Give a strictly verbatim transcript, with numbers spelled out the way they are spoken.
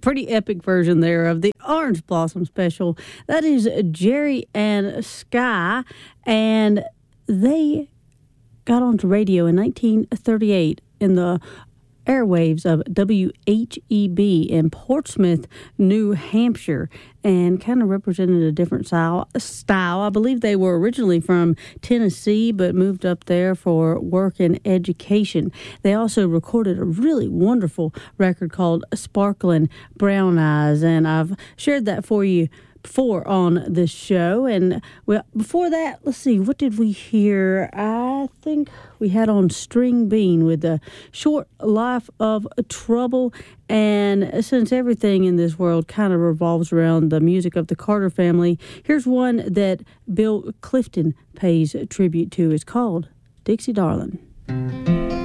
pretty epic version there of the Orange Blossom Special. That is Jerry and Sky, and they got onto radio in nineteen thirty-eight in the airwaves of W H E B in Portsmouth, New Hampshire, and kind of represented a different style. style. I believe they were originally from Tennessee, but moved up there for work and education. They also recorded a really wonderful record called Sparkling Brown Eyes, and I've shared that for you before on this show. And well, before that, let's see, what did we hear? I think we had on String Bean with the Short Life of Trouble. And since everything in this world kind of revolves around the music of the Carter family, here's one that Bill Clifton pays tribute to. It's called Dixie Darling.